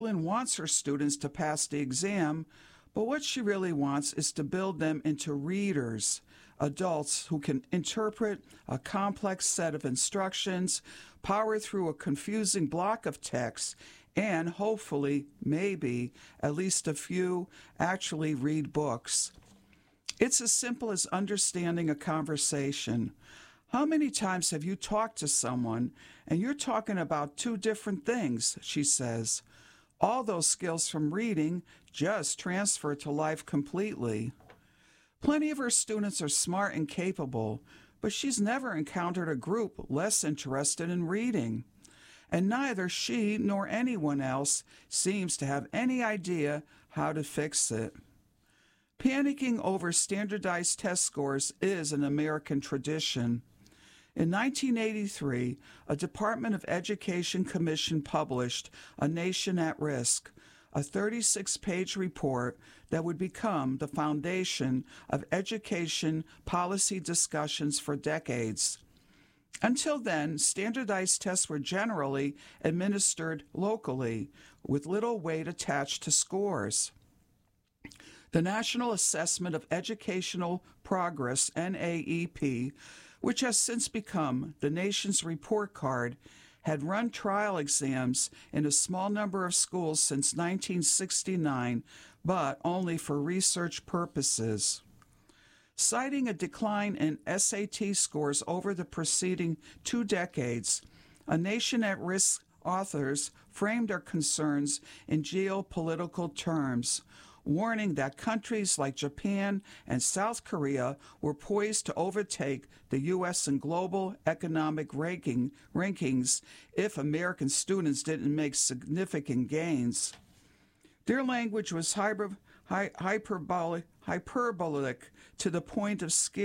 Lynn wants her students to pass the exam, but what she really wants is to build them into readers, adults who can interpret a complex set of instructions, power through a confusing block of text, and hopefully, maybe, at least a few actually read books. It's as simple as understanding a conversation. How many times have you talked to someone and you're talking about two different things, she says. All those skills from reading just transfer to life completely. Plenty of her students are smart and capable, but she's never encountered a group less interested in reading. And neither she nor anyone else seems to have any idea how to fix it. Panicking over standardized test scores is an American tradition. In 1983, a Department of Education commission published A Nation at Risk, a 36-page report that would become the foundation of education policy discussions for decades. Until then, standardized tests were generally administered locally, with little weight attached to scores. The National Assessment of Educational Progress, NAEP, which has since become the nation's report card, had run trial exams in a small number of schools since 1969, but only for research purposes. Citing a decline in SAT scores over the preceding 2 decades, A Nation at Risk authors framed their concerns in geopolitical terms, warning that countries like Japan and South Korea were poised to overtake the U.S. in global economic rankings if American students didn't make significant gains. Their language was hyperbolic to the point of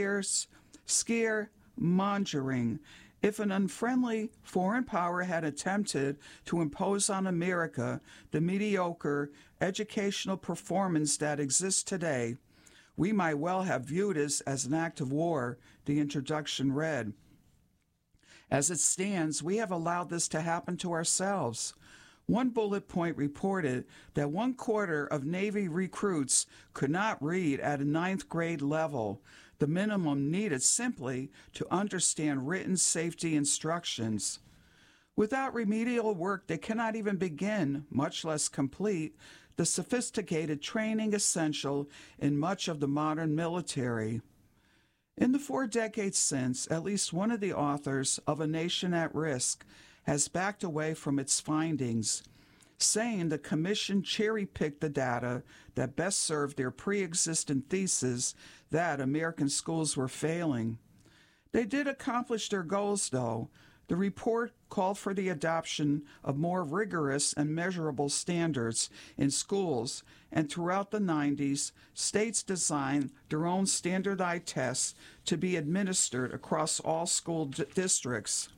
scaremongering. If an unfriendly foreign power had attempted to impose on America the mediocre educational performance that exists today, we might well have viewed it as an act of war, the introduction read. As it stands, we have allowed this to happen to ourselves. One bullet point reported that 1/4 of Navy recruits could not read at a 9th grade level, the minimum needed simply to understand written safety instructions. Without remedial work, they cannot even begin, much less complete, the sophisticated training essential in much of the modern military. In the 4 decades since, at least one of the authors of A Nation at Risk has backed away from its findings, saying the commission cherry-picked the data that best served their pre-existent thesis that American schools were failing. They did accomplish their goals, though. The report called for the adoption of more rigorous and measurable standards in schools, and throughout the 90s, states designed their own standardized tests to be administered across all school districts.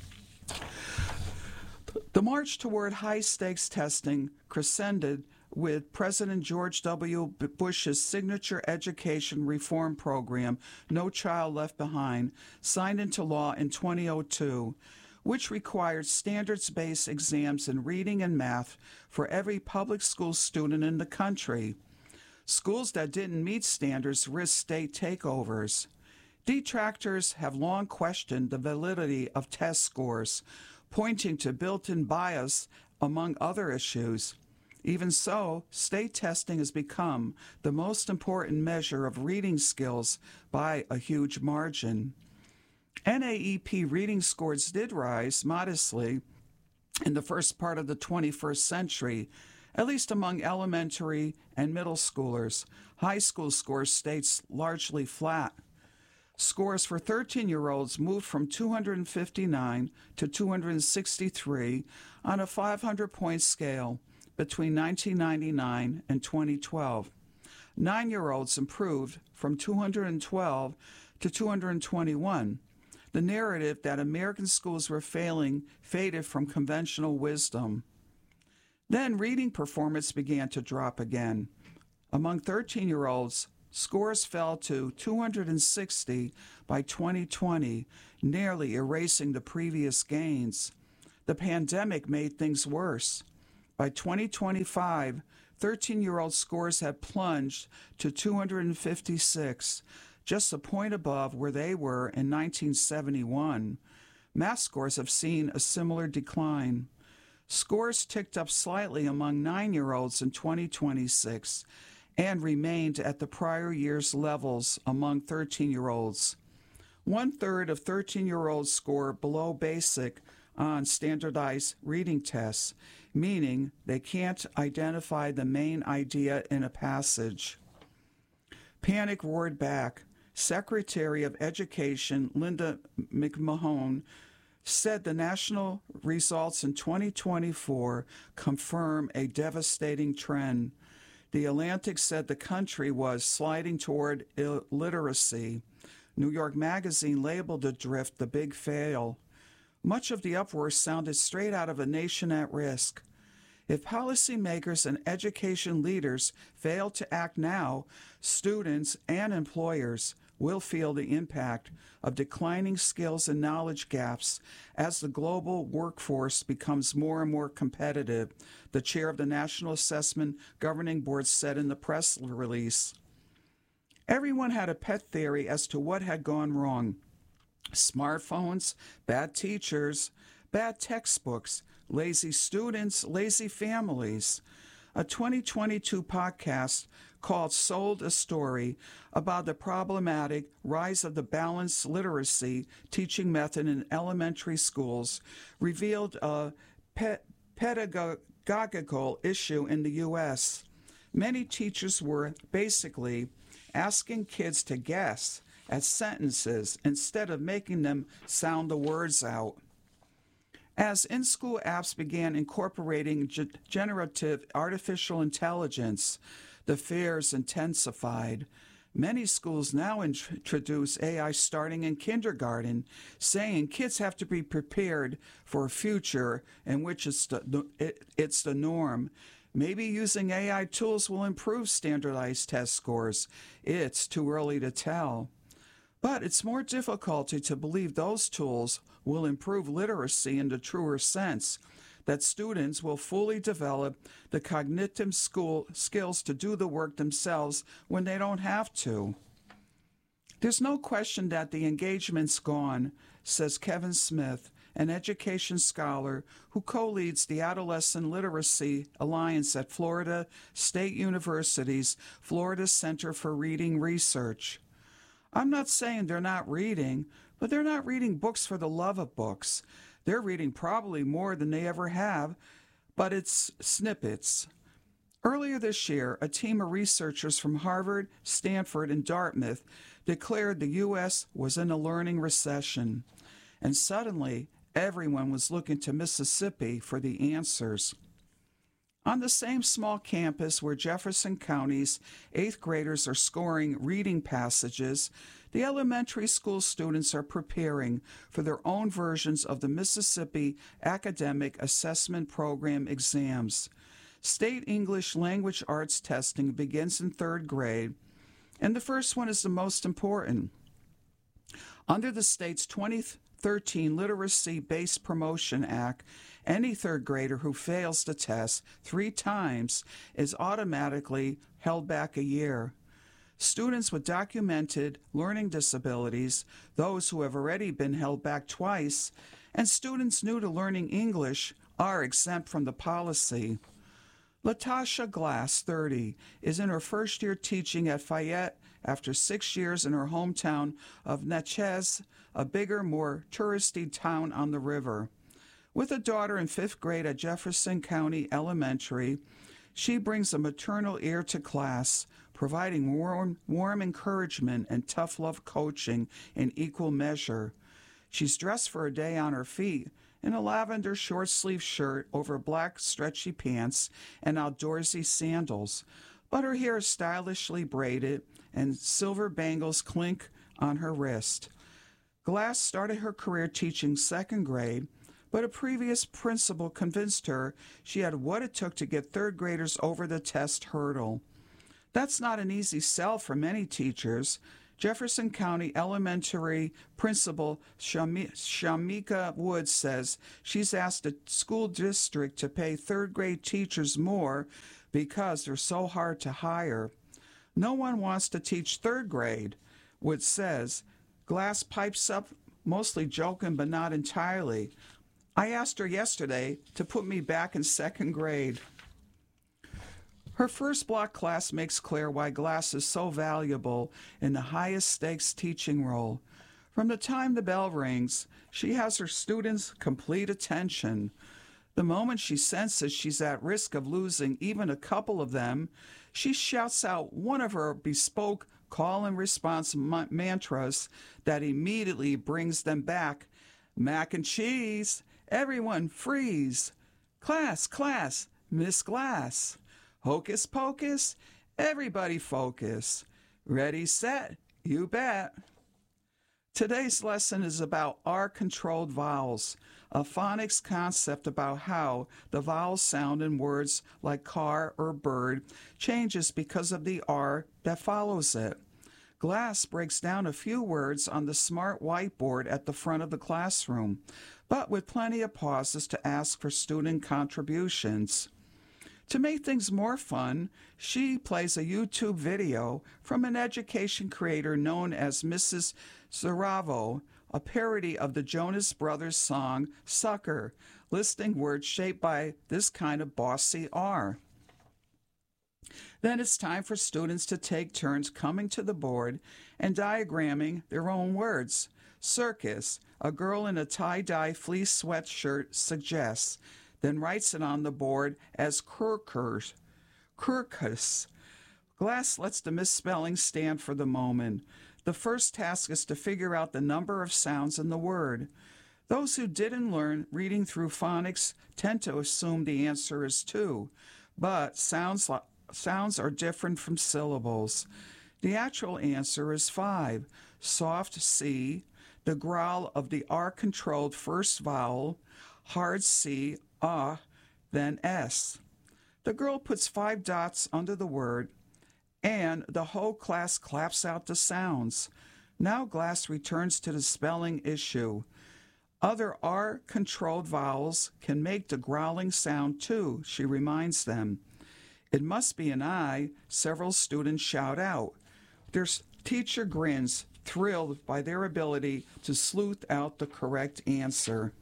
The march toward high-stakes testing crescended with President George W. Bush's signature education reform program, No Child Left Behind, signed into law in 2002, which required standards-based exams in reading and math for every public school student in the country. Schools that didn't meet standards risked state takeovers. Detractors have long questioned the validity of test scores, pointing to built-in bias among other issues. Even so, state testing has become the most important measure of reading skills by a huge margin. NAEP reading scores did rise modestly in the first part of the 21st century, at least among elementary and middle schoolers. High school scores stayed largely flat. Scores for 13-year-olds moved from 259 to 263 on a 500-point scale between 1999 and 2012. 9-year-olds improved from 212 to 221. The narrative that American schools were failing faded from conventional wisdom. Then reading performance began to drop again. Among 13-year-olds, scores fell to 260 by 2020, nearly erasing the previous gains. The pandemic made things worse. By 2025, 13-year-old scores had plunged to 256, just a point above where they were in 1971. Math scores have seen a similar decline. Scores ticked up slightly among 9-year-olds in 2026 and remained at the prior year's levels among 13-year-olds. One-third of 13-year-olds score below basic on standardized reading tests, meaning they can't identify the main idea in a passage. Panic roared back. Secretary of Education Linda McMahon said the national results in 2024 confirm a devastating trend. The Atlantic said the country was sliding toward illiteracy. New York Magazine labeled the drift the big fail. Much of the uproar sounded straight out of A Nation at Risk. If policymakers and education leaders fail to act now, students and employers will feel the impact of declining skills and knowledge gaps as the global workforce becomes more and more competitive, the chair of the National Assessment Governing Board said in the press release. Everyone had a pet theory as to what had gone wrong. Smartphones, bad teachers, bad textbooks, lazy students, lazy families. A 2022 podcast called Sold a Story about the problematic rise of the balanced literacy teaching method in elementary schools revealed a pedagogical issue in the U.S. Many teachers were basically asking kids to guess at sentences instead of making them sound the words out. As in-school apps began incorporating generative artificial intelligence, the fears intensified. Many schools now introduce AI starting in kindergarten, saying kids have to be prepared for a future in which it's the norm. Maybe using AI tools will improve standardized test scores. It's too early to tell. But it's more difficult to believe those tools will improve literacy in the truer sense, that students will fully develop the cognitive skills to do the work themselves when they don't have to. There's no question that the engagement's gone, says Kevin Smith, an education scholar who co-leads the Adolescent Literacy Alliance at Florida State University's Florida Center for Reading Research. I'm not saying they're not reading, but they're not reading books for the love of books. They're reading probably more than they ever have, but it's snippets. Earlier this year, a team of researchers from Harvard, Stanford, and Dartmouth declared the U.S. was in a learning recession. And suddenly, everyone was looking to Mississippi for the answers. On the same small campus where Jefferson County's 8th graders are scoring reading passages, the elementary school students are preparing for their own versions of the Mississippi Academic Assessment Program exams. State English Language Arts testing begins in 3rd grade, and the first one is the most important. Under the state's 2013 Literacy-Based Promotion Act, any 3rd grader who fails the test 3 times is automatically held back a year. Students with documented learning disabilities, those who have already been held back twice, and students new to learning English are exempt from the policy. Latasha Glass, 30, is in her first year teaching at Fayette after 6 years in her hometown of Natchez, a bigger, more touristy town on the river. With a daughter in 5th grade at Jefferson County Elementary, she brings a maternal ear to class, providing warm encouragement and tough love coaching in equal measure. She's dressed for a day on her feet in a lavender short-sleeved shirt over black stretchy pants and outdoorsy sandals, but her hair is stylishly braided and silver bangles clink on her wrist. Glass started her career teaching 2nd grade, but a previous principal convinced her she had what it took to get 3rd graders over the test hurdle. That's not an easy sell for many teachers. Jefferson County Elementary Principal Shamika Woods says she's asked the school district to pay third grade teachers more because they're so hard to hire. No one wants to teach third grade, Woods says. Glass pipes up, mostly joking but not entirely. I asked her yesterday to put me back in second grade. Her first block class makes clear why Glass is so valuable in the highest stakes teaching role. From the time the bell rings, she has her students' complete attention. The moment she senses she's at risk of losing even a couple of them, she shouts out one of her bespoke call and response mantras that immediately brings them back. Mac and cheese, everyone freeze. Class, class, Miss Glass. Hocus pocus, everybody focus. Ready, set, you bet. Today's lesson is about R-controlled vowels, a phonics concept about how the vowel sound in words like car or bird changes because of the R that follows it. Glass breaks down a few words on the smart whiteboard at the front of the classroom, but with plenty of pauses to ask for student contributions. To make things more fun, she plays a YouTube video from an education creator known as Mrs. Zaravo, a parody of the Jonas Brothers song Sucker, listing words shaped by this kind of bossy R. Then it's time for students to take turns coming to the board and diagramming their own words. Circus, a girl in a tie-dye fleece sweatshirt suggests, then writes it on the board as Kirkus. Glass lets the misspelling stand for the moment. The first task is to figure out the number of sounds in the word. Those who didn't learn reading through phonics tend to assume the answer is 2, but sounds are different from syllables. The actual answer is 5. Soft C, the growl of the R-controlled first vowel, hard C, then S. The girl puts 5 dots under the word, and the whole class claps out the sounds. Now Glass returns to the spelling issue. Other R-controlled vowels can make the growling sound too, she reminds them. It must be an I, several students shout out. Their teacher grins, thrilled by their ability to sleuth out the correct answer.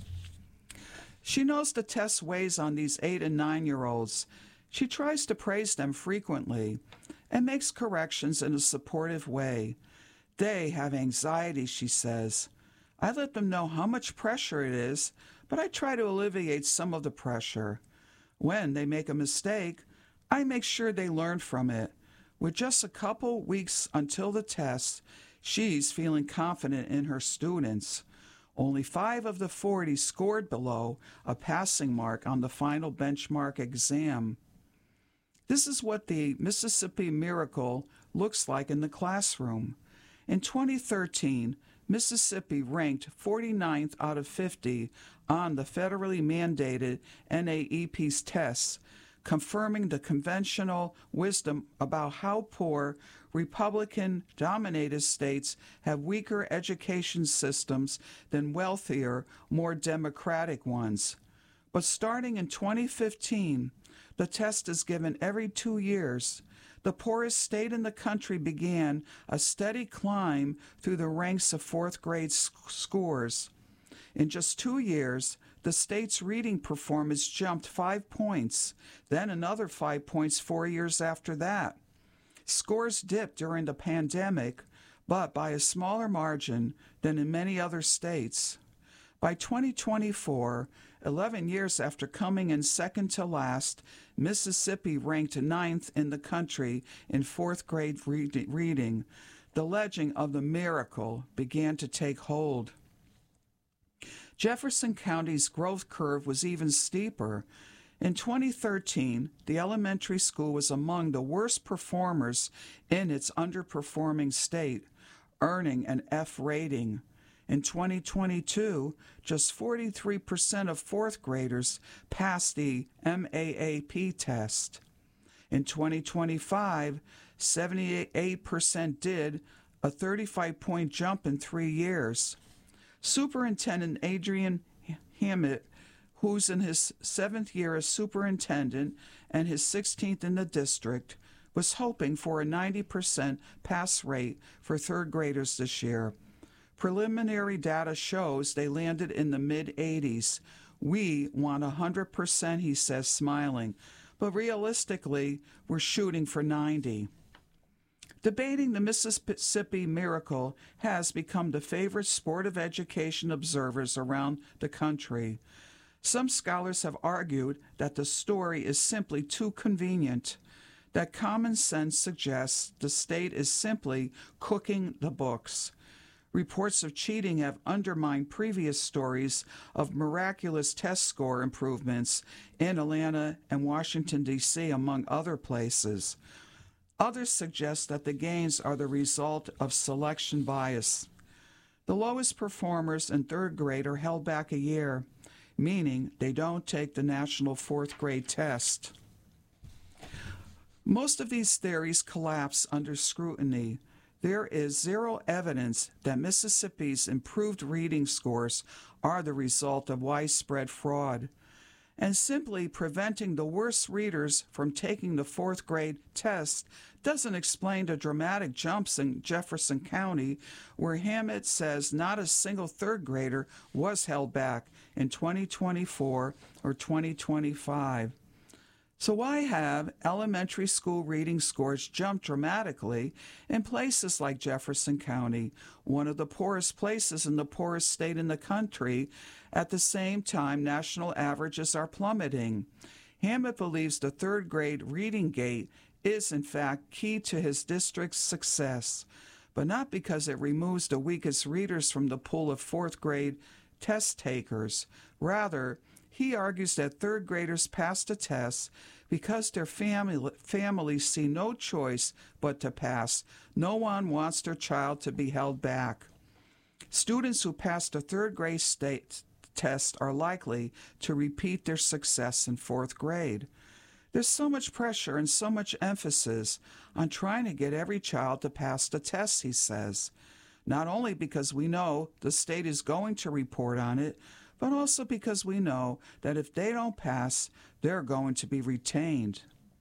She knows the test weighs on these 8 and 9-year-olds. She tries to praise them frequently and makes corrections in a supportive way. They have anxiety, she says. I let them know how much pressure it is, but I try to alleviate some of the pressure. When they make a mistake, I make sure they learn from it. With just a couple weeks until the test, she's feeling confident in her students. Only 5 of the 40 scored below a passing mark on the final benchmark exam. This is what the Mississippi Miracle looks like in the classroom. In 2013, Mississippi ranked 49th out of 50 on the federally mandated NAEP's tests, confirming the conventional wisdom about how poor Republican-dominated states have weaker education systems than wealthier, more democratic ones. But starting in 2015, the test is given every 2 years. The poorest state in the country began a steady climb through the ranks of fourth grade scores. In just 2 years, the state's reading performance jumped 5 points, then another 5 points 4 years after that. Scores dipped during the pandemic, but by a smaller margin than in many other states. By 2024, 11 years after coming in second to last, Mississippi ranked 9th in the country in fourth grade reading. The legend of the miracle began to take hold. Jefferson County's growth curve was even steeper. In 2013, the elementary school was among the worst performers in its underperforming state, earning an F rating. In 2022, just 43% of fourth graders passed the MAAP test. In 2025, 78% did, a 35-point jump in 3 years. Superintendent Adrian Hammett, who's in his 7th year as superintendent and his 16th in the district, was hoping for a 90% pass rate for third graders this year. Preliminary data shows they landed in the mid-80s. We want 100%, he says, smiling, but realistically, we're shooting for 90. Debating the Mississippi Miracle has become the favorite sport of education observers around the country. Some scholars have argued that the story is simply too convenient, that common sense suggests the state is simply cooking the books. Reports of cheating have undermined previous stories of miraculous test score improvements in Atlanta and Washington, D.C., among other places. Others suggest that the gains are the result of selection bias. The lowest performers in third grade are held back a year, meaning they don't take the national fourth grade test. Most of these theories collapse under scrutiny. There is zero evidence that Mississippi's improved reading scores are the result of widespread fraud. And simply preventing the worst readers from taking the fourth grade test doesn't explain the dramatic jumps in Jefferson County, where Hammett says not a single third grader was held back in 2024 or 2025. So why have elementary school reading scores jump dramatically in places like Jefferson County, one of the poorest places in the poorest state in the country, at the same time national averages are plummeting? Hammett believes the third grade reading gate is in fact key to his district's success, but not because it removes the weakest readers from the pool of fourth grade test takers. Rather, he argues that third graders pass the test because their families see no choice but to pass. No one wants their child to be held back. Students who pass the third grade state test are likely to repeat their success in fourth grade. There's so much pressure and so much emphasis on trying to get every child to pass the test, he says, not only because we know the state is going to report on it, but also because we know that if they don't pass, they're going to be retained.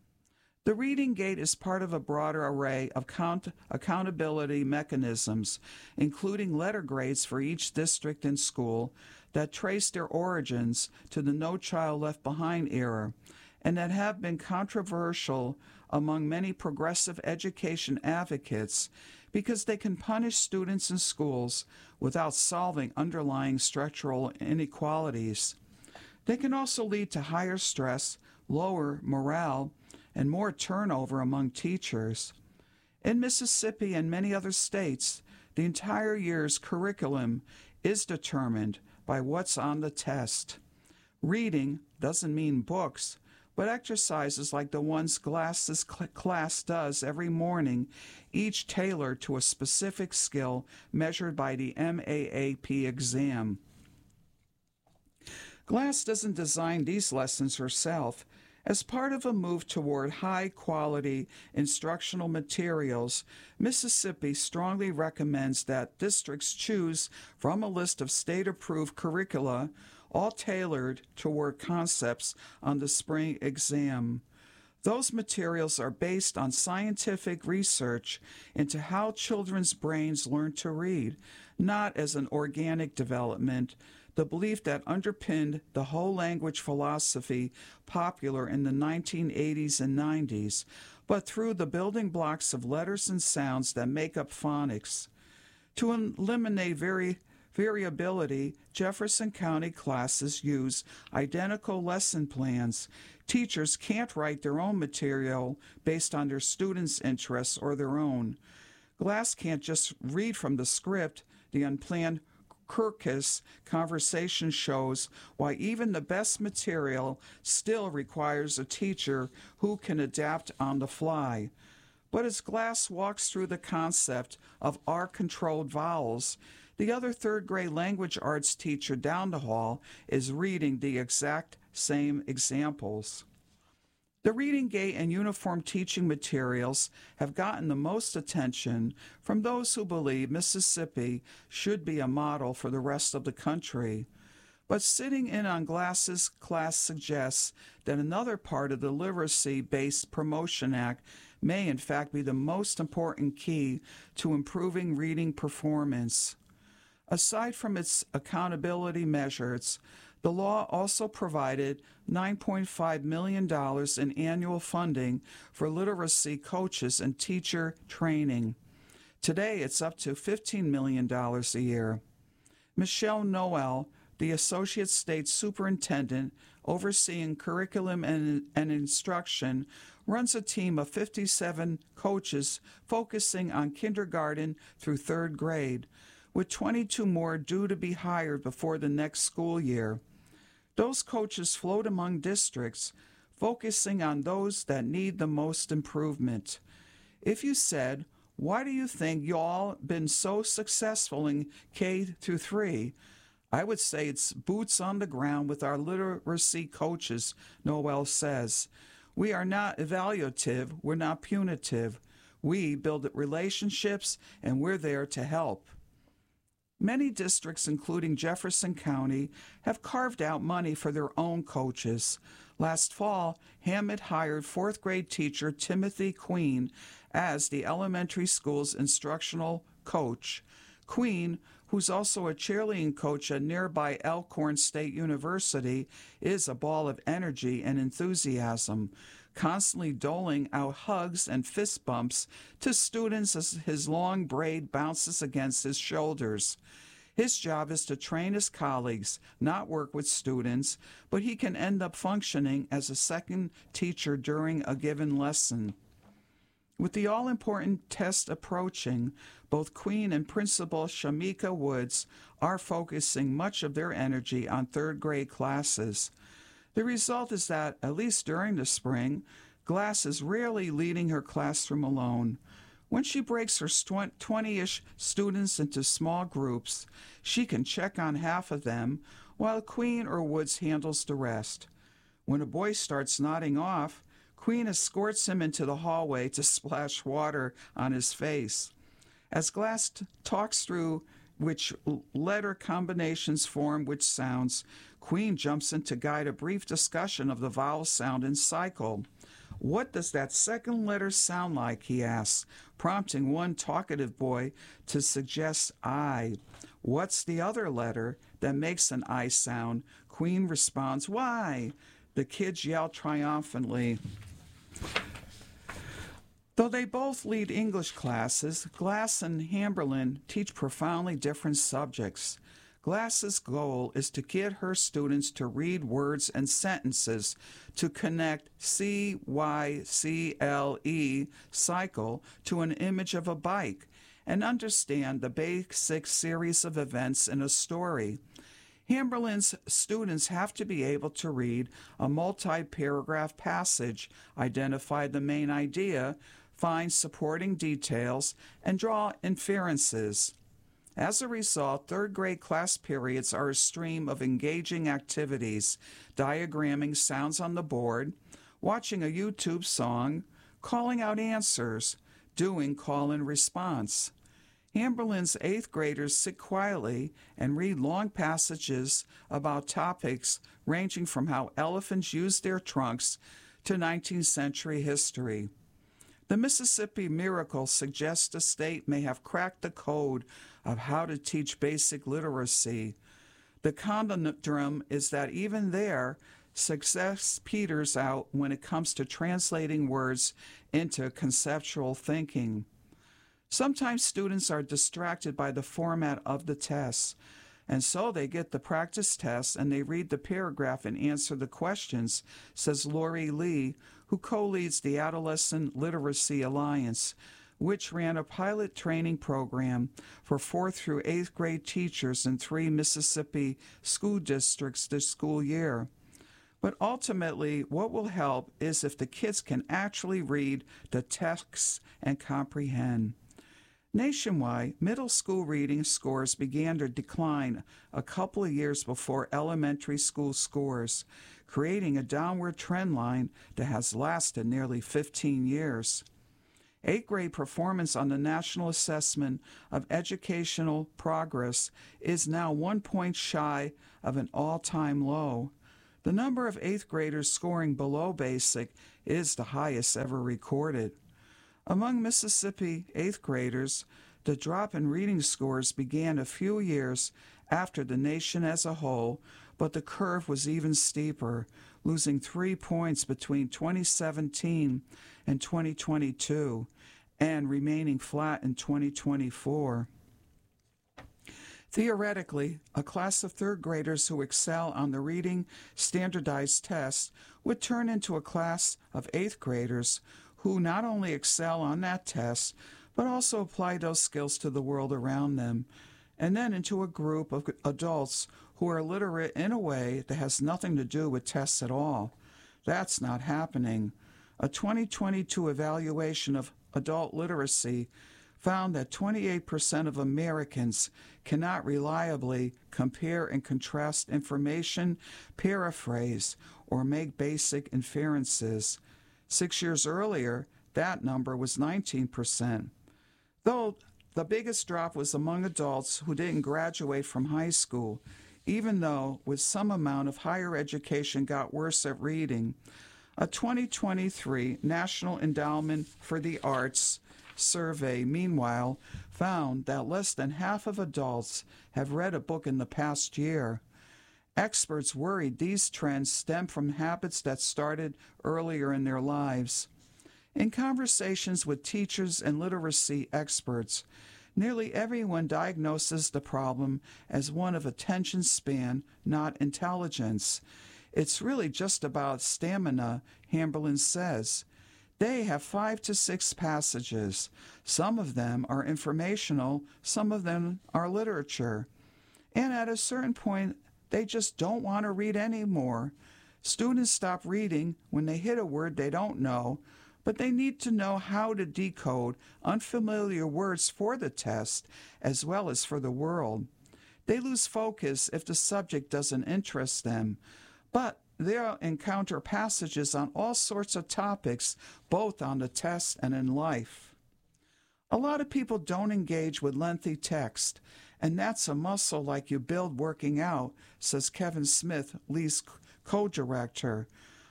The reading gate is part of a broader array of accountability mechanisms, including letter grades for each district and school that trace their origins to the No Child Left Behind era, and that have been controversial among many progressive education advocates because they can punish students in schools without solving underlying structural inequalities. They can also lead to higher stress, lower morale, and more turnover among teachers. In Mississippi and many other states, the entire year's curriculum is determined by what's on the test. Reading doesn't mean books, but exercises like the ones Glass's class does every morning, each tailored to a specific skill measured by the MAAP exam. Glass doesn't design these lessons herself. As part of a move toward high-quality instructional materials, Mississippi strongly recommends that districts choose from a list of state-approved curricula, all tailored toward concepts on the spring exam. Those materials are based on scientific research into how children's brains learn to read, not as an organic development, the belief that underpinned the whole language philosophy popular in the 1980s and 90s, but through the building blocks of letters and sounds that make up phonics. To eliminate variability, Jefferson County classes use identical lesson plans. Teachers can't write their own material based on their students' interests or their own. Glass can't just read from the script. The unplanned Kirkus conversation shows why even the best material still requires a teacher who can adapt on the fly. But as Glass walks through the concept of R-controlled vowels, the other third-grade language arts teacher down the hall is reading the exact same examples. The reading gate and uniform teaching materials have gotten the most attention from those who believe Mississippi should be a model for the rest of the country. But sitting in on Glass's class suggests that another part of the Literacy-Based Promotion Act may in fact be the most important key to improving reading performance. Aside from its accountability measures, the law also provided $9.5 million in annual funding for literacy coaches and teacher training. Today, it's up to $15 million a year. Michelle Noel, the Associate State Superintendent overseeing curriculum and instruction, runs a team of 57 coaches focusing on kindergarten through third grade, with 22 more due to be hired before the next school year. Those coaches float among districts, focusing on those that need the most improvement. If you said, "Why do you think y'all been so successful in K through 3?" I would say it's boots on the ground with our literacy coaches, Noel says. We are not evaluative, we're not punitive. We build relationships, and we're there to help. Many districts, including Jefferson County, have carved out money for their own coaches. Last fall, Hammett hired fourth grade teacher Timothy Queen as the elementary school's instructional coach. Queen, who's also a cheerleading coach at nearby Elkhorn State University, is a ball of energy and enthusiasm, constantly doling out hugs and fist bumps to students as his long braid bounces against his shoulders. His job is to train his colleagues, not work with students, but he can end up functioning as a second teacher during a given lesson. With the all-important test approaching, both Queen and Principal Shamika Woods are focusing much of their energy on third-grade classes. The result is that, at least during the spring, Glass is rarely leading her classroom alone. When she breaks her 20-ish students into small groups, she can check on half of them, while Queen or Woods handles the rest. When a boy starts nodding off, Queen escorts him into the hallway to splash water on his face. As Glass talks through which letter combinations form which sounds, Queen jumps in to guide a brief discussion of the vowel sound and cycle. "What does that second letter sound like?" he asks, prompting one talkative boy to suggest I. "What's the other letter that makes an I sound?" Queen responds, "Y." The kids yell triumphantly. Though they both lead English classes, Glass and Hamberlin teach profoundly different subjects. Glass's goal is to get her students to read words and sentences to connect C-Y-C-L-E, cycle, to an image of a bike and understand the basic series of events in a story. Hamberlin's students have to be able to read a multi-paragraph passage, identify the main idea, find supporting details, and draw inferences. As a result, third-grade class periods are a stream of engaging activities, diagramming sounds on the board, watching a YouTube song, calling out answers, doing call and response. Hamberlin's 8th graders sit quietly and read long passages about topics ranging from how elephants used their trunks to 19th century history. The Mississippi Miracle suggests the state may have cracked the code of how to teach basic literacy. The conundrum is that even there, success peters out when it comes to translating words into conceptual thinking. Sometimes students are distracted by the format of the tests, and so they get the practice test and they read the paragraph and answer the questions, says Lori Lee, who co-leads the Adolescent Literacy Alliance, which ran a pilot training program for 4th through 8th grade teachers in 3 Mississippi school districts this school year. But ultimately, what will help is if the kids can actually read the texts and comprehend. Nationwide, middle school reading scores began to decline a couple of years before elementary school scores. creating a downward trend line that has lasted nearly 15 years. Eighth grade performance on the National Assessment of Educational Progress is now 1 point shy of an all-time low. The number of eighth graders scoring below basic is the highest ever recorded. Among Mississippi eighth graders, the drop in reading scores began a few years after the nation as a whole, but the curve was even steeper, losing 3 points between 2017 and 2022, and remaining flat in 2024. Theoretically, a class of third graders who excel on the reading standardized test would turn into a class of eighth graders who not only excel on that test, but also apply those skills to the world around them, and then into a group of adults who are literate in a way that has nothing to do with tests at all. That's not happening. A 2022 evaluation of adult literacy found that 28% of Americans cannot reliably compare and contrast information, paraphrase, or make basic inferences. 6 years earlier, that number was 19%. Though the biggest drop was among adults who didn't graduate from high school, even though with some amount of higher education got worse at reading. A 2023 National Endowment for the Arts survey, meanwhile, found that less than half of adults have read a book in the past year. Experts worried these trends stem from habits that started earlier in their lives. In conversations with teachers and literacy experts, nearly everyone diagnoses the problem as one of attention span, not intelligence. It's really just about stamina, Hamberlin says. They have 5 to 6 passages. Some of them are informational, some of them are literature. And at a certain point, they just don't want to read anymore. Students stop reading when they hit a word they don't know, but they need to know how to decode unfamiliar words for the test as well as for the world. They lose focus if the subject doesn't interest them, but they'll encounter passages on all sorts of topics, both on the test and in life. A lot of people don't engage with lengthy text, and that's a muscle like you build working out, says Kevin Smith, Lee's co-director.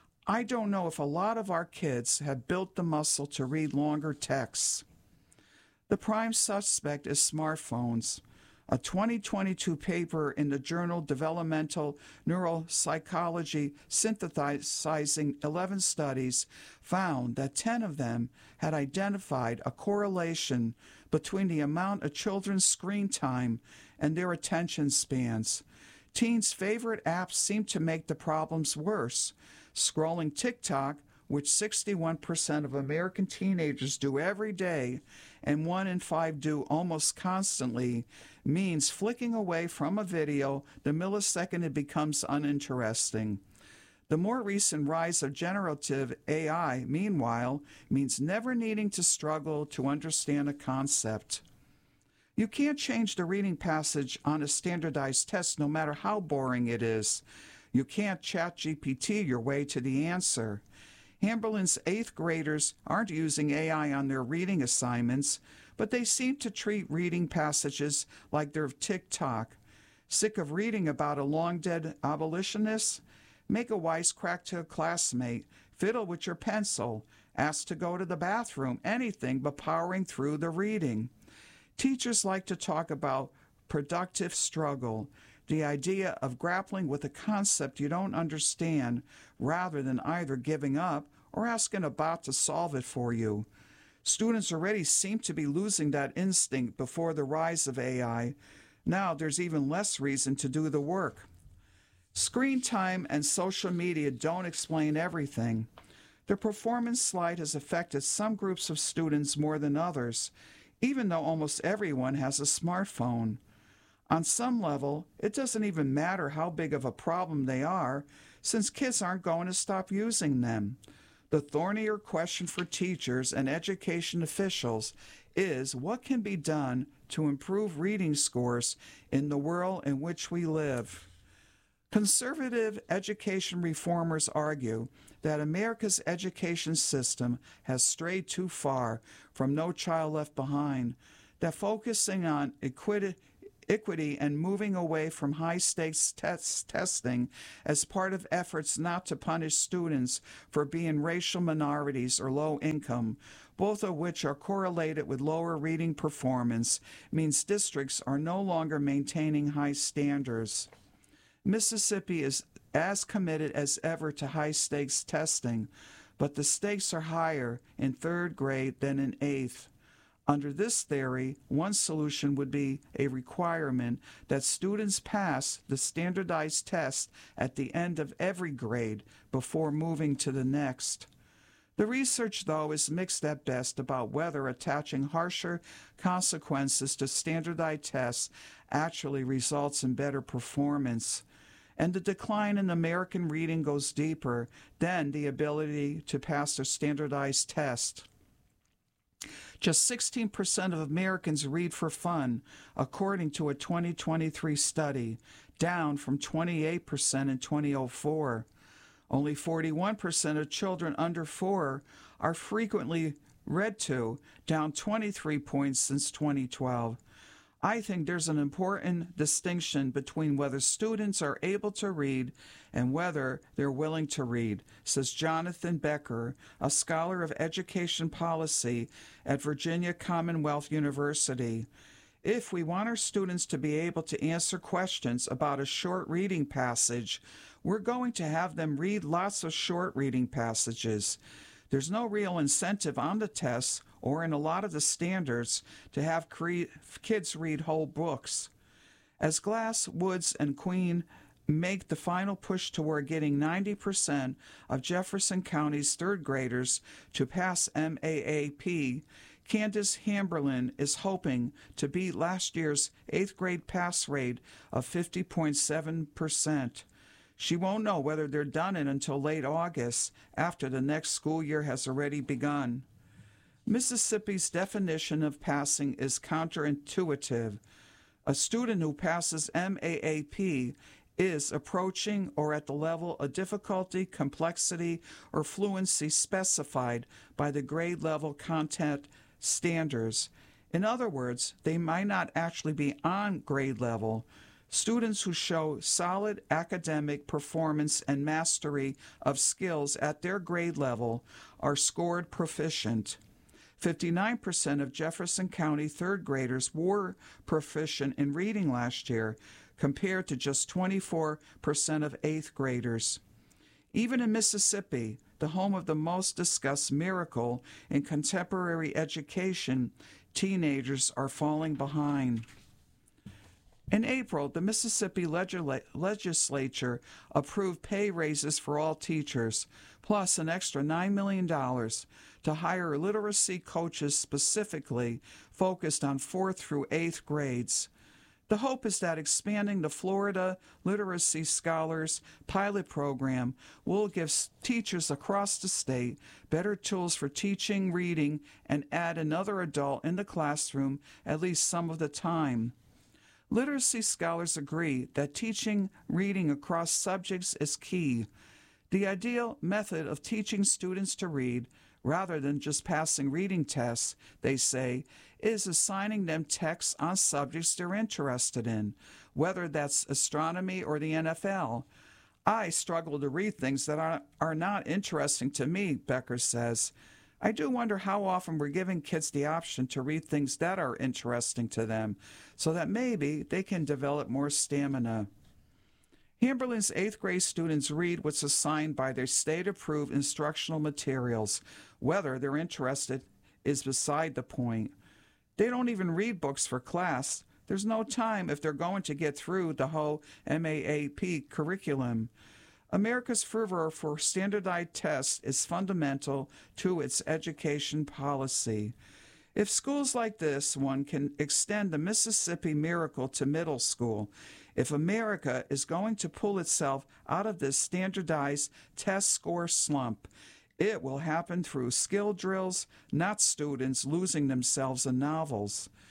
I don't know if a lot of our kids have built the muscle to read longer texts. The prime suspect is smartphones. A 2022 paper in the journal Developmental Neuropsychology synthesizing 11 studies found that 10 of them had identified a correlation between the amount of children's screen time and their attention spans. Teens' favorite apps seem to make the problems worse. Scrolling TikTok, which 61% of American teenagers do every day, and 1 in 5 do almost constantly, means flicking away from a video the millisecond it becomes uninteresting. The more recent rise of generative AI, meanwhile, means never needing to struggle to understand a concept. You can't change the reading passage on a standardized test no matter how boring it is. You can't ChatGPT your way to the answer. Hamberlin's 8th graders aren't using AI on their reading assignments, but they seem to treat reading passages like they're TikTok. Sick of reading about a long-dead abolitionist? Make a wisecrack to a classmate, fiddle with your pencil, ask to go to the bathroom, anything but powering through the reading. Teachers like to talk about productive struggle, the idea of grappling with a concept you don't understand rather than either giving up or asking a bot to solve it for you. Students already seem to be losing that instinct before the rise of AI. Now there's even less reason to do the work. Screen time and social media don't explain everything. The performance slide has affected some groups of students more than others, even though almost everyone has a smartphone. On some level, it doesn't even matter how big of a problem they are, since kids aren't going to stop using them. The thornier question for teachers and education officials is what can be done to improve reading scores in the world in which we live. Conservative education reformers argue that America's education system has strayed too far from No Child Left Behind, that focusing on equity and moving away from high-stakes testing as part of efforts not to punish students for being racial minorities or low income, both of which are correlated with lower reading performance, means districts are no longer maintaining high standards. Mississippi is as committed as ever to high-stakes testing, but the stakes are higher in third grade than in eighth. Under this theory, one solution would be a requirement that students pass the standardized test at the end of every grade before moving to the next. The research, though, is mixed at best about whether attaching harsher consequences to standardized tests actually results in better performance. And the decline in American reading goes deeper than the ability to pass a standardized test. Just 16% of Americans read for fun, according to a 2023 study, down from 28% in 2004. Only 41% of children under 4 are frequently read to, down 23 points since 2012. I think there's an important distinction between whether students are able to read and whether they're willing to read, says Jonathan Becker, a scholar of education policy at Virginia Commonwealth University. If we want our students to be able to answer questions about a short reading passage, we're going to have them read lots of short reading passages. There's no real incentive on the tests or in a lot of the standards to have kids read whole books. As Glass, Woods, and Queen make the final push toward getting 90% of Jefferson County's third graders to pass MAAP, Candace Hamberlin is hoping to beat last year's 8th grade pass rate of 50.7%. She won't know whether they're done it until late August, after the next school year has already begun. Mississippi's definition of passing is counterintuitive. A student who passes MAAP is approaching or at the level of difficulty, complexity, or fluency specified by the grade level content standards. In other words, they might not actually be on grade level. Students who show solid academic performance and mastery of skills at their grade level are scored proficient. 59% of Jefferson County third graders were proficient in reading last year, compared to just 24% of eighth graders. Even in Mississippi, the home of the most discussed miracle in contemporary education, teenagers are falling behind. In April, the Mississippi legislature approved pay raises for all teachers, plus an extra $9 million to hire literacy coaches specifically focused on 4th through 8th grades. The hope is that expanding the Florida Literacy Scholars pilot program will give teachers across the state better tools for teaching reading and add another adult in the classroom at least some of the time. Literacy scholars agree that teaching reading across subjects is key. The ideal method of teaching students to read, rather than just passing reading tests, they say, is assigning them texts on subjects they're interested in, whether that's astronomy or the NFL. I struggle to read things that are not interesting to me, Becker says. I do wonder how often we're giving kids the option to read things that are interesting to them, so that maybe they can develop more stamina. Hamberlin's 8th grade students read what's assigned by their state-approved instructional materials. Whether they're interested is beside the point. They don't even read books for class. There's no time if they're going to get through the whole MAAP curriculum. America's fervor for standardized tests is fundamental to its education policy. If schools like this one can extend the Mississippi miracle to middle school, if America is going to pull itself out of this standardized test score slump, it will happen through skill drills, not students losing themselves in novels.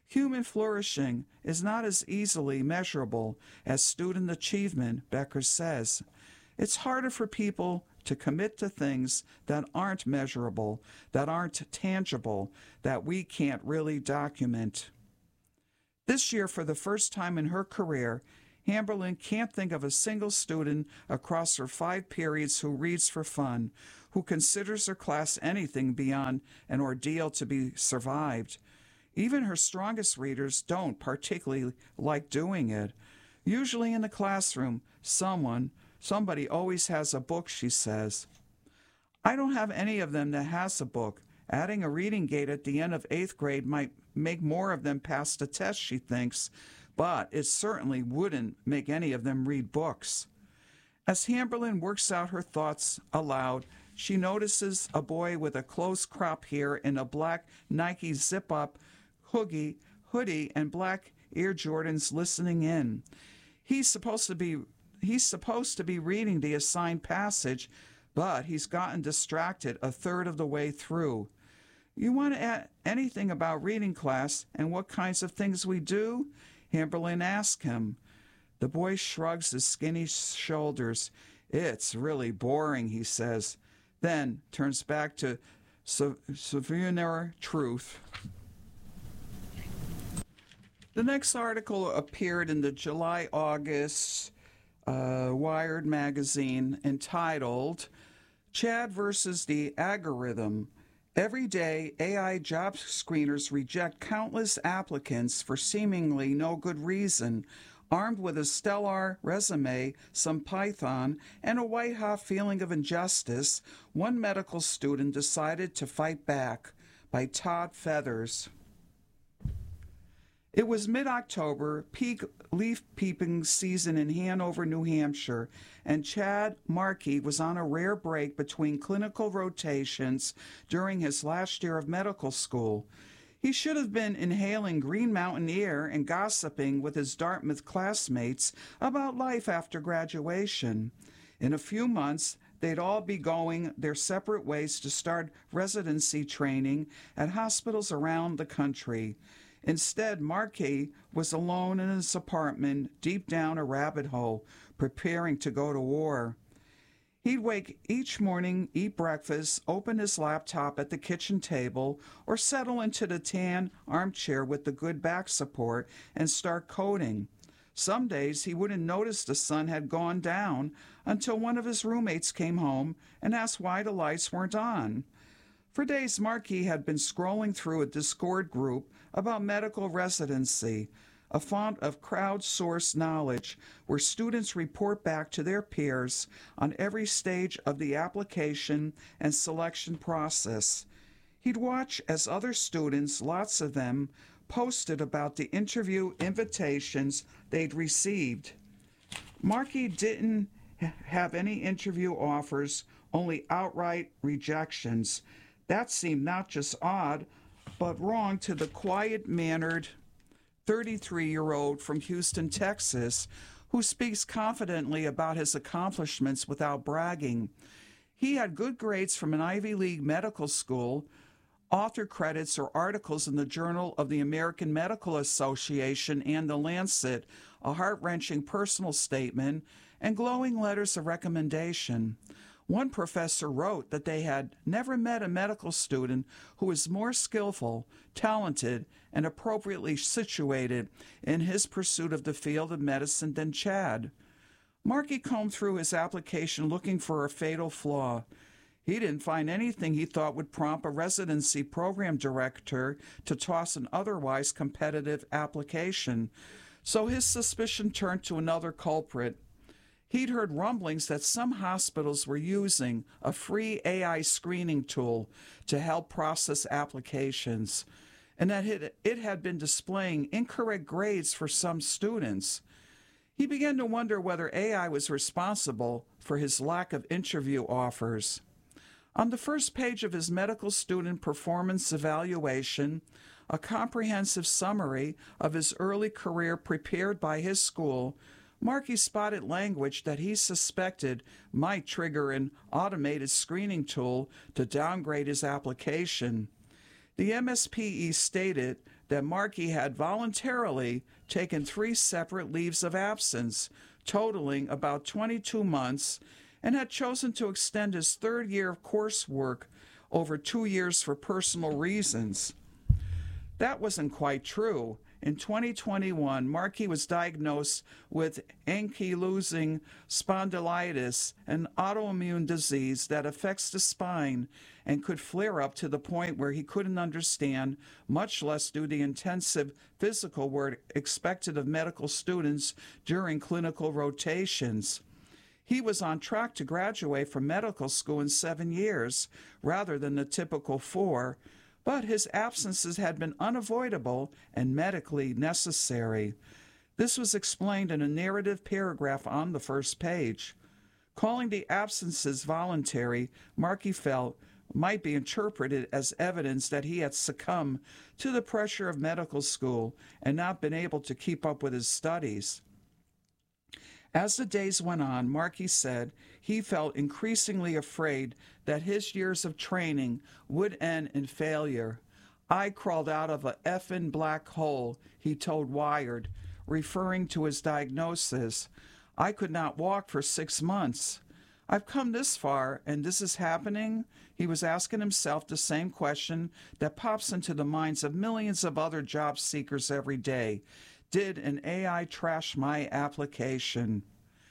Human flourishing is not as easily measurable as student achievement, Becker says. It's harder for people to commit to things that aren't measurable, that aren't tangible, that we can't really document. This year, for the first time in her career, Hamberlin can't think of a single student across her 5 periods who reads for fun, who considers her class anything beyond an ordeal to be survived. Even her strongest readers don't particularly like doing it. Usually in the classroom, somebody always has a book, she says. I don't have any of them that has a book. Adding a reading gate at the end of 8th grade might make more of them pass the test, she thinks, but it certainly wouldn't make any of them read books. As Hamberlin works out her thoughts aloud, she notices a boy with a close-crop hair and a black Nike zip-up hoodie and black Air Jordans listening in. He's supposed to be reading the assigned passage, but he's gotten distracted a third of the way through. You want to add anything about reading class and what kinds of things we do? Hamberlin asked him. The boy shrugs his skinny shoulders. It's really boring, he says, then turns back to souvenir truth. The next article appeared in the July-August Wired magazine entitled Chad versus the Algorithm. Every day, AI job screeners reject countless applicants for seemingly no good reason. Armed with a stellar resume, some Python, and a white-hot feeling of injustice, one medical student decided to fight back. By Todd Feathers. It was mid-October, peak leaf-peeping season in Hanover, New Hampshire, and Chad Markey was on a rare break between clinical rotations during his last year of medical school. He should have been inhaling Green Mountain air and gossiping with his Dartmouth classmates about life after graduation. In a few months, they'd all be going their separate ways to start residency training at hospitals around the country. Instead, Markey was alone in his apartment, deep down a rabbit hole, preparing to go to war. He'd wake each morning, eat breakfast, open his laptop at the kitchen table, or settle into the tan armchair with the good back support and start coding. Some days he wouldn't notice the sun had gone down until one of his roommates came home and asked why the lights weren't on. For days, Markey had been scrolling through a Discord group about medical residency, a font of crowdsourced knowledge where students report back to their peers on every stage of the application and selection process. He'd watch as other students, lots of them, posted about the interview invitations they'd received. Markey didn't have any interview offers, only outright rejections. That seemed not just odd, but wrong to the quiet-mannered 33-year-old from Houston, Texas, who speaks confidently about his accomplishments without bragging. He had good grades from an Ivy League medical school, author credits or articles in the Journal of the American Medical Association and The Lancet, a heart-wrenching personal statement, and glowing letters of recommendation. One professor wrote that they had never met a medical student who was more skillful, talented, and appropriately situated in his pursuit of the field of medicine than Chad. Markey combed through his application looking for a fatal flaw. He didn't find anything he thought would prompt a residency program director to toss an otherwise competitive application, so his suspicion turned to another culprit. He'd heard rumblings that some hospitals were using a free AI screening tool to help process applications, and that it had been displaying incorrect grades for some students. He began to wonder whether AI was responsible for his lack of interview offers. On the first page of his medical student performance evaluation, a comprehensive summary of his early career prepared by his school, Markey spotted language that he suspected might trigger an automated screening tool to downgrade his application. The MSPE stated that Markey had voluntarily taken 3 separate leaves of absence, totaling about 22 months, and had chosen to extend his third year of coursework over 2 years for personal reasons. That wasn't quite true. In 2021, Markey was diagnosed with ankylosing spondylitis, an autoimmune disease that affects the spine and could flare up to the point where he couldn't understand, much less do the intensive physical work expected of medical students during clinical rotations. He was on track to graduate from medical school in 7 years, rather than the typical 4, but his absences had been unavoidable and medically necessary. This was explained in a narrative paragraph on the first page. Calling the absences voluntary, Markey felt, might be interpreted as evidence that he had succumbed to the pressure of medical school and not been able to keep up with his studies. As the days went on, Markey said he felt increasingly afraid that his years of training would end in failure. "I crawled out of a effing black hole," he told Wired, referring to his diagnosis. "I could not walk for 6 months. I've come this far, and this is happening?" He was asking himself the same question that pops into the minds of millions of other job seekers every day. Did an AI trash my application?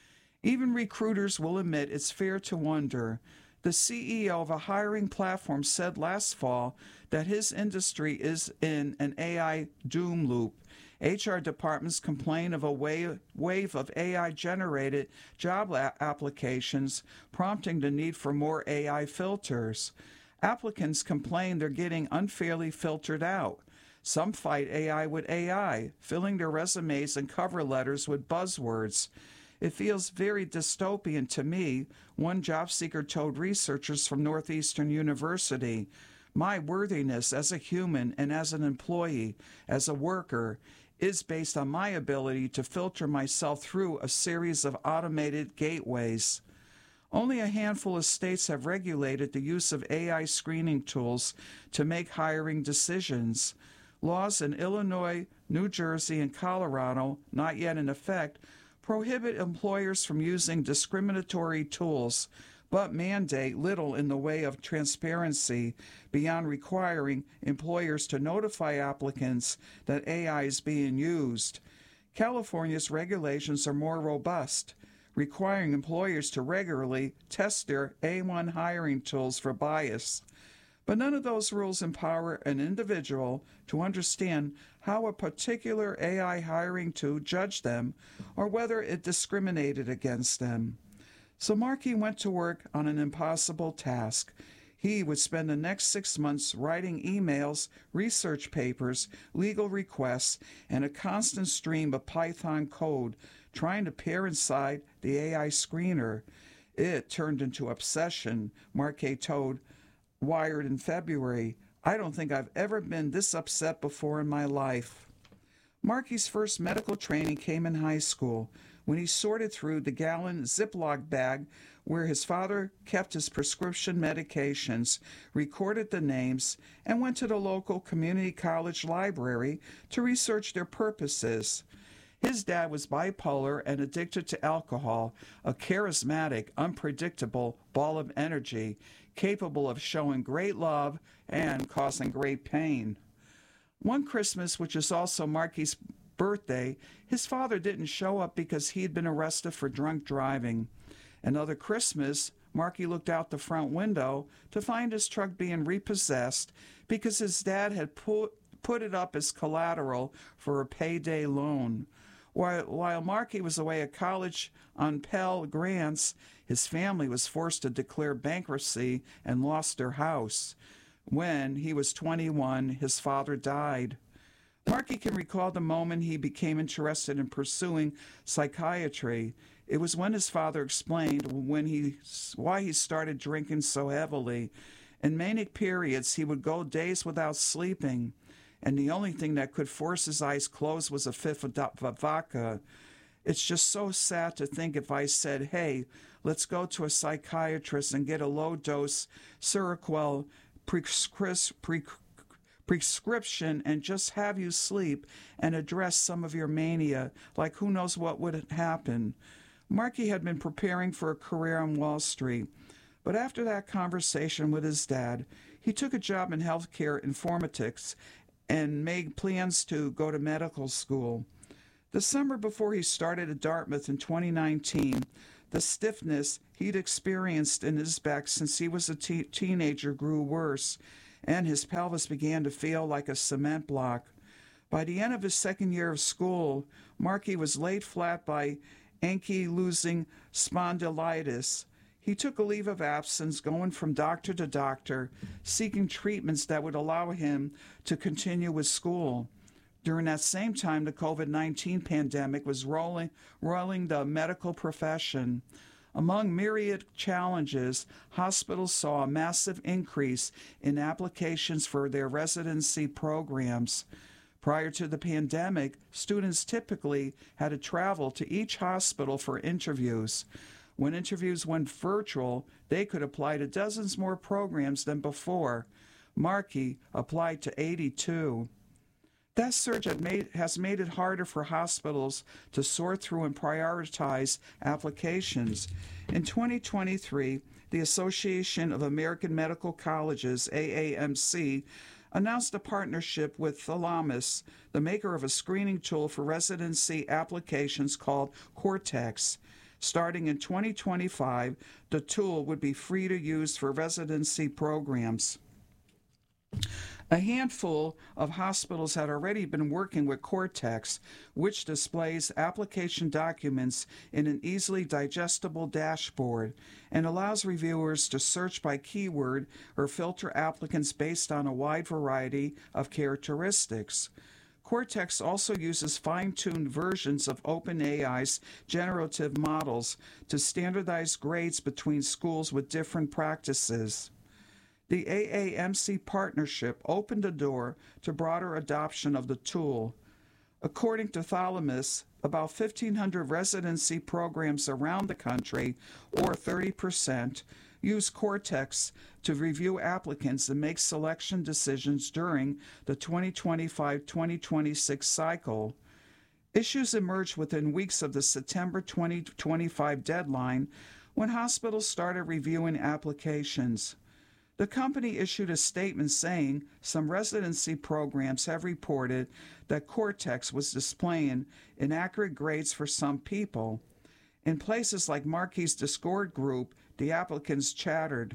Even recruiters will admit it's fair to wonder. The CEO of a hiring platform said last fall that his industry is in an AI doom loop. HR departments complain of a wave of AI-generated job applications, prompting the need for more AI filters. Applicants complain they're getting unfairly filtered out. Some fight AI with AI, filling their resumes and cover letters with buzzwords. "It feels very dystopian to me," one job seeker told researchers from Northeastern University. "My worthiness as a human and as an employee, as a worker, is based on my ability to filter myself through a series of automated gateways." Only a handful of states have regulated the use of AI screening tools to make hiring decisions. Laws in Illinois, New Jersey, and Colorado, not yet in effect, prohibit employers from using discriminatory tools, but mandate little in the way of transparency beyond requiring employers to notify applicants that AI is being used. California's regulations are more robust, requiring employers to regularly test their A1 hiring tools for bias. But none of those rules empower an individual to understand how a particular AI hiring tool judged them or whether it discriminated against them. So Markey went to work on an impossible task. He would spend the next 6 months writing emails, research papers, legal requests, and a constant stream of Python code, trying to peer inside the AI screener. It turned into obsession, Markey told Wired in February. "I don't think I've ever been this upset before in my life." Markey's first medical training came in high school, when he sorted through the gallon Ziploc bag where his father kept his prescription medications, recorded the names, and went to the local community college library to research their purposes. His dad was bipolar and addicted to alcohol, a charismatic, unpredictable ball of energy, capable of showing great love and causing great pain. One Christmas, which is also Markey's birthday, his father didn't show up because he had been arrested for drunk driving. Another Christmas, Markey looked out the front window to find his truck being repossessed because his dad had put it up as collateral for a payday loan. While Markey was away at college on Pell Grants, his family was forced to declare bankruptcy and lost their house. When he was 21, his father died. Markey can recall the moment he became interested in pursuing psychiatry. It was when his father explained why he started drinking so heavily. In manic periods, he would go days without sleeping, and the only thing that could force his eyes closed was a fifth of vodka. It's just so sad to think if I said, "Hey, let's go to a psychiatrist and get a low-dose Seroquel prescription and just have you sleep and address some of your mania, like who knows what would happen. Markey had been preparing for a career on Wall Street, but after that conversation with his dad, he took a job in healthcare informatics and made plans to go to medical school. The summer before he started at Dartmouth in 2019, the stiffness he'd experienced in his back since he was a teenager grew worse, and his pelvis began to feel like a cement block. By the end of his second year of school, Markey was laid flat by ankylosing spondylitis. He took a leave of absence, going from doctor to doctor, seeking treatments that would allow him to continue with school. During that same time, the COVID-19 pandemic was rolling the medical profession. Among myriad challenges, hospitals saw a massive increase in applications for their residency programs. Prior to the pandemic, students typically had to travel to each hospital for interviews. When interviews went virtual, they could apply to dozens more programs than before. Markey applied to 82. That surge has made it harder for hospitals to sort through and prioritize applications. In 2023, the Association of American Medical Colleges, AAMC, announced a partnership with Thalamus, the maker of a screening tool for residency applications called Cortex. Starting in 2025, the tool would be free to use for residency programs. A handful of hospitals had already been working with Cortex, which displays application documents in an easily digestible dashboard and allows reviewers to search by keyword or filter applicants based on a wide variety of characteristics. Cortex also uses fine-tuned versions of OpenAI's generative models to standardize grades between schools with different practices. The AAMC partnership opened the door to broader adoption of the tool. According to Thalamus, about 1,500 residency programs around the country, or 30%, use Cortex to review applicants and make selection decisions during the 2025-2026 cycle. Issues emerged within weeks of the September 2025 deadline when hospitals started reviewing applications. The company issued a statement saying some residency programs have reported that Cortex was displaying inaccurate grades for some people. In places like Markey's Discord group, the applicants chattered.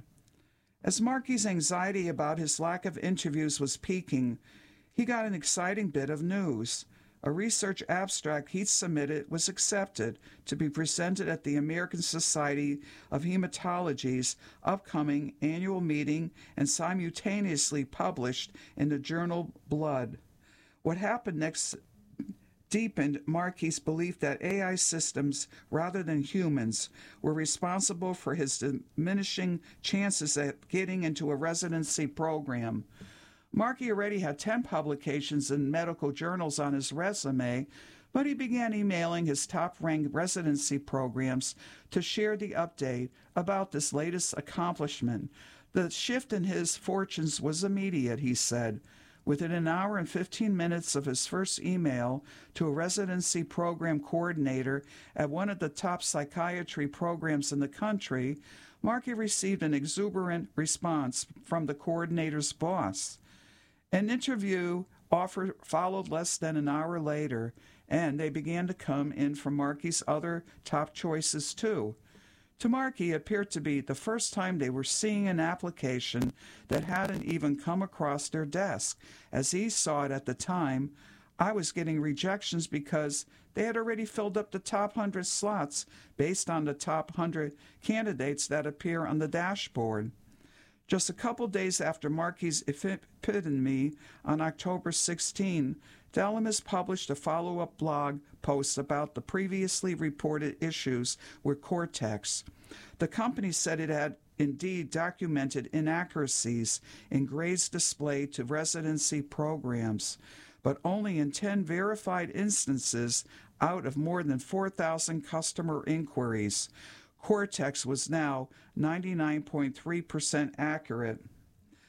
As Markey's anxiety about his lack of interviews was peaking, he got an exciting bit of news. A research abstract he submitted was accepted to be presented at the American Society of Hematology's upcoming annual meeting and simultaneously published in the journal Blood. What happened next deepened Markey's belief that AI systems, rather than humans, were responsible for his diminishing chances at getting into a residency program. Markey already had 10 publications in medical journals on his resume, but he began emailing his top-ranked residency programs to share the update about this latest accomplishment. The shift in his fortunes was immediate, he said. Within an hour and 15 minutes of his first email to a residency program coordinator at one of the top psychiatry programs in the country, Markey received an exuberant response from the coordinator's boss. An interview offer followed less than an hour later, and they began to come in from Markey's other top choices too. To Markey, it appeared to be the first time they were seeing an application that hadn't even come across their desk. As he saw it at the time, I was getting rejections because they had already filled up the top 100 slots based on the top 100 candidates that appear on the dashboard. Just a couple days after Markey's epitome, on October 16, Thalamus published a follow-up blog post about the previously reported issues with Cortex. The company said it had indeed documented inaccuracies in grades displayed to residency programs, but only in 10 verified instances out of more than 4,000 customer inquiries. Cortex was now 99.3% accurate.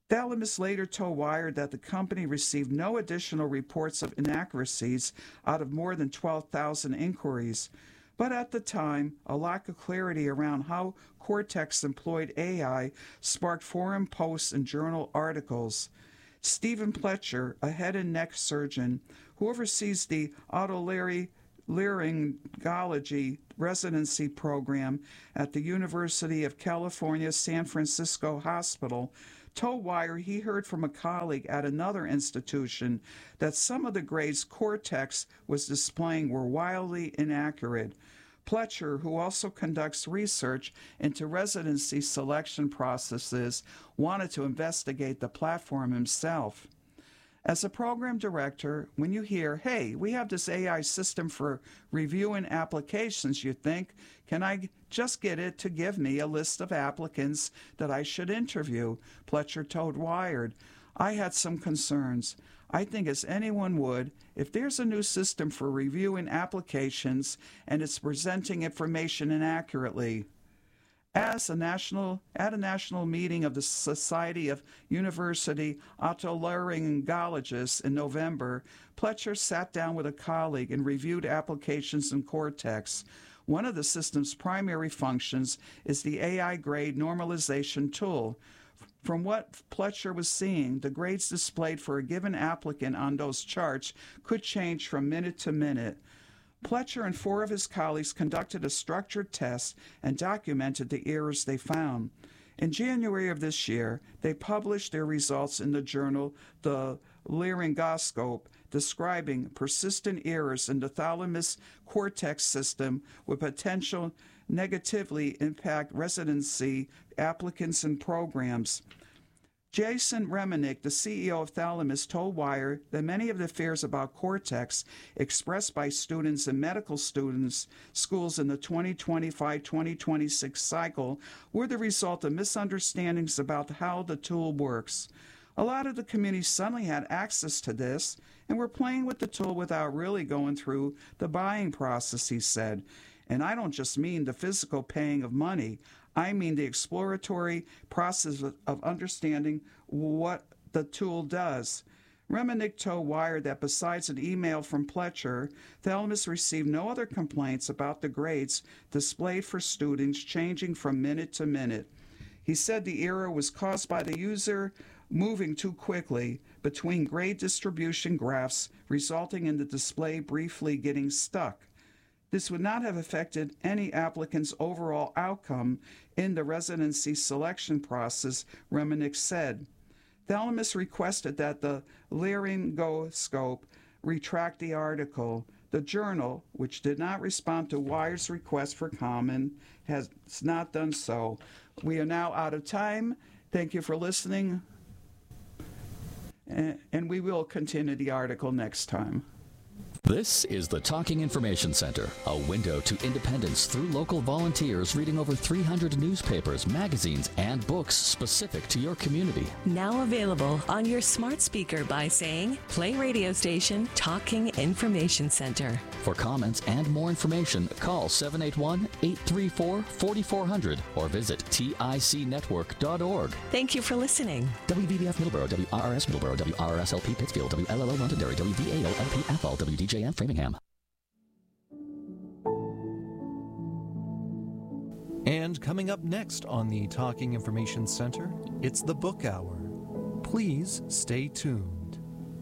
Thalamus later told Wired that the company received no additional reports of inaccuracies out of more than 12,000 inquiries. But at the time, a lack of clarity around how Cortex employed AI sparked forum posts and journal articles. Stephen Pletcher, a head and neck surgeon who oversees the otolaryngology residency program at the University of California, San Francisco Hospital, told Wire he heard from a colleague at another institution that some of the grades Cortex was displaying were wildly inaccurate. Pletcher, who also conducts research into residency selection processes, wanted to investigate the platform himself. As a program director, when you hear, hey, we have this AI system for reviewing applications, you think, can I just get it to give me a list of applicants that I should interview? Pletcher told Wired. I had some concerns. I think as anyone would, if there's a new system for reviewing applications and it's presenting information inaccurately. At a national meeting of the Society of University Otolaryngologists in November, Pletcher sat down with a colleague and reviewed applications in Cortex. One of the system's primary functions is the AI grade normalization tool. From what Pletcher was seeing, the grades displayed for a given applicant on those charts could change from minute to minute. Pletcher and 4 of his colleagues conducted a structured test and documented the errors they found. In January of this year, they published their results in the journal The Laryngoscope, describing persistent errors in the thalamus cortex system with potential negatively impact residency applicants and programs. Jason Remenick, the CEO of Thalamus, told Wire that many of the fears about Cortex expressed by students and medical schools in the 2025-2026 cycle were the result of misunderstandings about how the tool works. A lot of the community suddenly had access to this and were playing with the tool without really going through the buying process, he said. And I don't just mean the physical paying of money. I mean the exploratory process of understanding what the tool does. Remenick told Wired that besides an email from Pletcher, Thalamus received no other complaints about the grades displayed for students changing from minute to minute. He said the error was caused by the user moving too quickly between grade distribution graphs, resulting in the display briefly getting stuck. This would not have affected any applicant's overall outcome in the residency selection process, Remenick said. Thalamus requested that the Laryngoscope retract the article. The journal, which did not respond to Wired's request for comment, has not done so. We are now out of time. Thank you for listening, and we will continue the article next time. This is the Talking Information Center, a window to independence through local volunteers reading over 300 newspapers, magazines, and books specific to your community. Now available on your smart speaker by saying, play radio station Talking Information Center. For comments and more information, call 781-834-4400 or visit ticnetwork.org. Thank you for listening. WVBF Middleborough, WRRS Middleborough, WRSLP Pittsfield, WLLO Londonderry, WVAO-LP Athol, WDJM Framingham. And coming up next on the Talking Information Center, it's the Book Hour. Please stay tuned.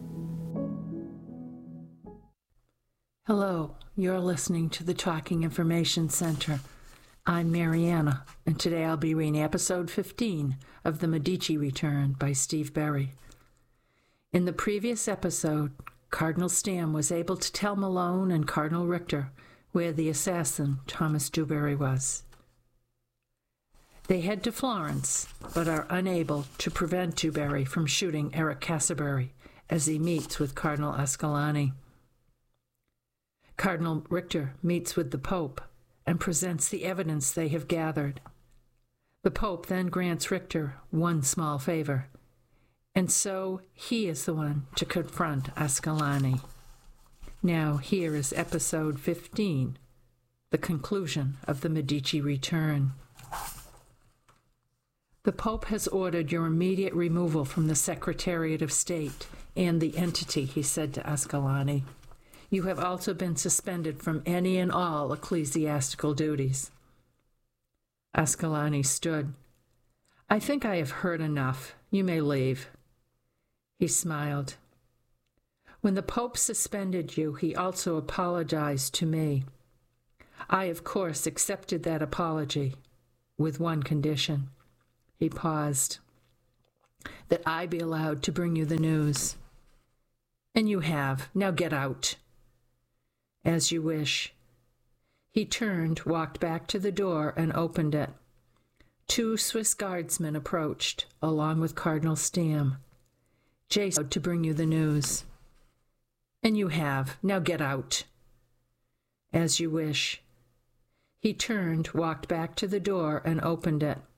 Hello, you're listening to the Talking Information Center. I'm Mariana, and today I'll be reading episode 15 of The Medici Return by Steve Berry. In the previous episode, Cardinal Stam was able to tell Malone and Cardinal Richter where the assassin, Thomas Dewberry, was. They head to Florence, but are unable to prevent Dewberry from shooting Eric Casabury as he meets with Cardinal Ascolani. Cardinal Richter meets with the Pope and presents the evidence they have gathered. The Pope then grants Richter one small favor, and so he is the one to confront Ascolani. Now here is episode 15, the conclusion of the Medici Return. The Pope has ordered your immediate removal from the Secretariat of State and the entity, he said to Ascalani. You have also been suspended from any and all ecclesiastical duties. Ascalani stood. I think I have heard enough. You may leave. He smiled. When the Pope suspended you, he also apologized to me. I, of course, accepted that apology, with one condition. He paused. That I be allowed to bring you the news. And you have. Now get out. As you wish. He turned, walked back to the door, and opened it. 2 Swiss guardsmen approached, along with Cardinal Stamm. Jason, to bring you the news. And you have. Now get out. As you wish. He turned, walked back to the door, and opened it.